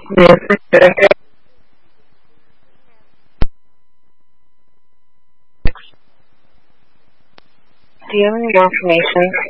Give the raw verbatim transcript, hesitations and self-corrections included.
Yes, sir. Do you have any more information?